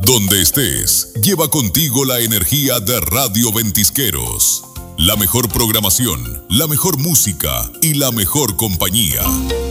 Donde estés, lleva contigo la energía de Radio Ventisqueros. La mejor programación, la mejor música y la mejor compañía.